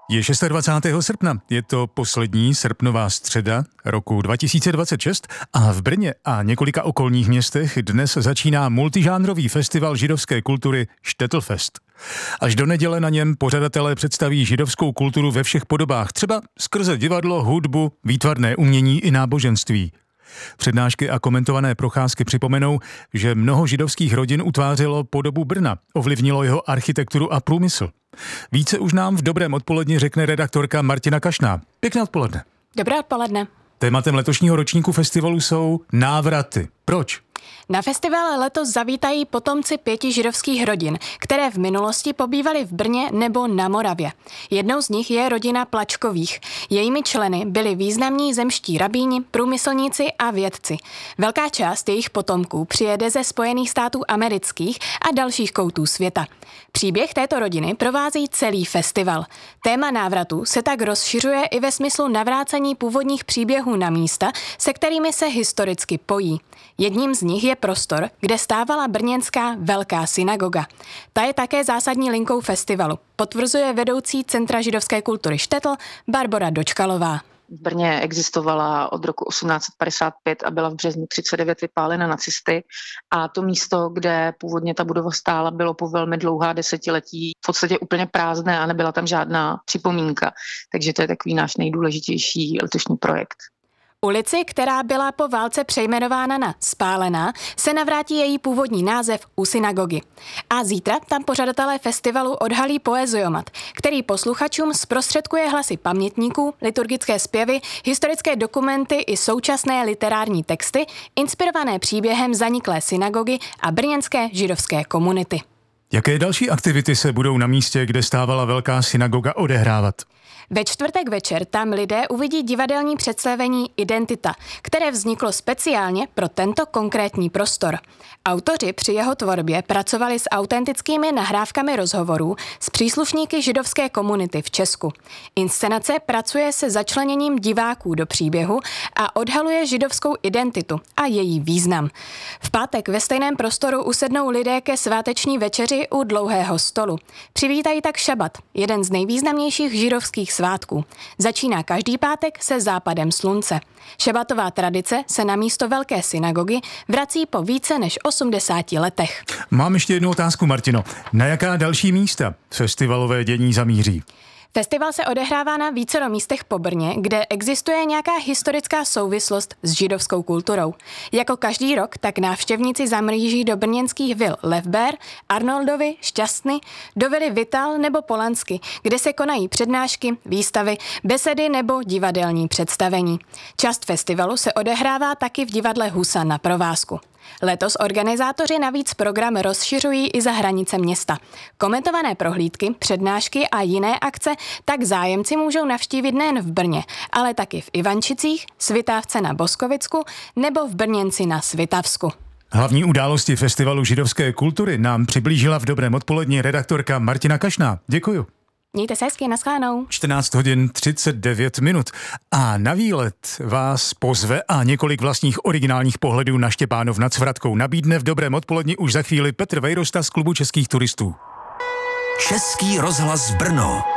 Je 26. srpna, je to poslední srpnová středa roku 2026 a v Brně a několika okolních městech dnes začíná multižánrový festival židovské kultury Štetl-fest. Až do neděle na něm pořadatelé představí židovskou kulturu ve všech podobách, třeba skrze divadlo, hudbu, výtvarné umění i náboženství. Přednášky a komentované procházky připomenou, že mnoho židovských rodin utvářelo podobu Brna, ovlivnilo jeho architekturu a průmysl. Více už nám v Dobrém odpoledni řekne redaktorka Martina Kašná. Pěkné odpoledne. Dobré odpoledne. Tématem letošního ročníku festivalu jsou návraty. Proč? Na festival letos zavítají potomci 5 židovských rodin, které v minulosti pobývaly v Brně nebo na Moravě. Jednou z nich je rodina Plačkových. Jejími členy byli významní zemští rabíni, průmyslníci a vědci. Velká část jejich potomků přijede ze Spojených států amerických a dalších koutů světa. Příběh této rodiny provází celý festival. Téma návratu se tak rozšiřuje i ve smyslu navrácení původních příběhů na místa, se kterými se historicky pojí. Jedním z nich je prostor, kde stávala brněnská Velká synagoga. Ta je také zásadní linkou festivalu, potvrzuje vedoucí Centra židovské kultury Štetl Barbora Dočkalová. V Brně existovala od roku 1855 a byla v březnu 1939 vypálena nacisty a to místo, kde původně ta budova stála, bylo po velmi dlouhá desetiletí v podstatě úplně prázdné a nebyla tam žádná připomínka, takže to je takový náš nejdůležitější letošní projekt. Ulici, která byla po válce přejmenována na Spálená, se navrátí její původní název u synagogy. A zítra tam pořadatelé festivalu odhalí poeziomat, který posluchačům zprostředkuje hlasy pamětníků, liturgické zpěvy, historické dokumenty i současné literární texty, inspirované příběhem zaniklé synagogy a brněnské židovské komunity. Jaké další aktivity se budou na místě, kde stávala Velká synagoga, odehrávat? Ve čtvrtek večer tam lidé uvidí divadelní představení Identita, které vzniklo speciálně pro tento konkrétní prostor. Autoři při jeho tvorbě pracovali s autentickými nahrávkami rozhovorů s příslušníky židovské komunity v Česku. Inscenace pracuje se začleněním diváků do příběhu a odhaluje židovskou identitu a její význam. V pátek ve stejném prostoru usednou lidé ke sváteční večeři u dlouhého stolu. Přivítají tak šabat, jeden z nejvýznamnějších židovských svátků. Začíná každý pátek se západem slunce. Šabatová tradice se na místo Velké synagogy vrací po více než 80 letech. Mám ještě jednu otázku, Martino. Na jaká další místa festivalové dění zamíří? Festival se odehrává na vícero místech po Brně, kde existuje nějaká historická souvislost s židovskou kulturou. Jako každý rok, tak návštěvníci zamíří do brněnských vil Levber, Arnoldovy, Šťastny, do vily Vital nebo Polansky, kde se konají přednášky, výstavy, besedy nebo divadelní představení. Část festivalu se odehrává taky v divadle Husa na Provázku. Letos organizátoři navíc program rozšiřují i za hranice města. Komentované prohlídky, přednášky a jiné akce tak zájemci můžou navštívit nejen v Brně, ale taky v Ivančicích, Svitavce na Boskovicku nebo v Brněnci na Svitavsku. Hlavní události festivalu židovské kultury nám přiblížila v Dobrém odpoledni redaktorka Martina Kašná. Děkuju. Mějte se hezky, naschledanou. 14 hodin 39 minut. A na výlet vás pozve a několik vlastních originálních pohledů na Štěpánov nad Svratkou nabídne v Dobrém odpoledni už za chvíli Petr Vejrosta z Klubu českých turistů. Český rozhlas Brno.